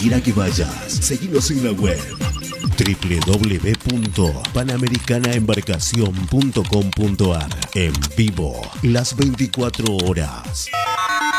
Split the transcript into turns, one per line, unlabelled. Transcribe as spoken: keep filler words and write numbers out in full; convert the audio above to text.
quiera que vayas, seguinos en la web doble u doble u doble u punto panamericana embarcación punto com punto ar. En vivo, las veinticuatro horas.